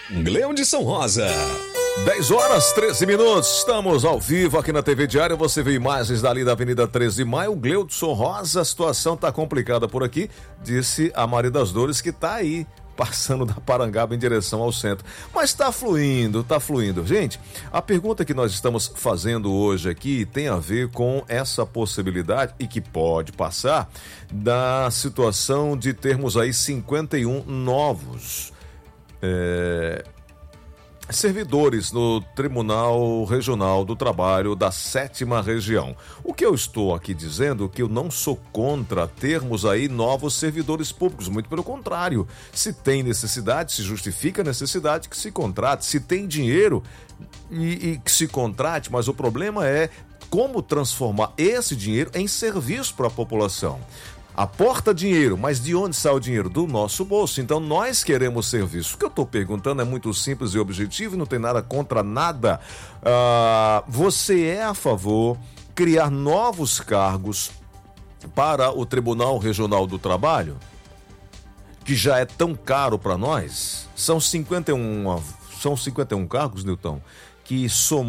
Gleudson Rosa. 10h13, estamos ao vivo aqui na TV Diário. Você vê imagens dali da Avenida 13 de Maio. Gleudson Rosa, a situação tá complicada por aqui, disse a Maria das Dores, que tá aí passando da Parangaba em direção ao centro. Mas tá fluindo. Gente, a pergunta que nós estamos fazendo hoje aqui tem a ver com essa possibilidade, e que pode passar, da situação de termos aí 51 novos servidores no Tribunal Regional do Trabalho da 7ª Região. O que eu estou aqui dizendo é que eu não sou contra termos aí novos servidores públicos, muito pelo contrário. Se tem necessidade, se justifica a necessidade, que se contrate. Se tem dinheiro e que se contrate, mas o problema é como transformar esse dinheiro em serviço para a população. Aporta dinheiro, mas de onde sai o dinheiro? Do nosso bolso. Então nós queremos serviço. O que eu estou perguntando é muito simples e objetivo e não tem nada contra nada. Você é a favor de criar novos cargos para o Tribunal Regional do Trabalho, que já é tão caro para nós? São 51 cargos, Nilton, que somam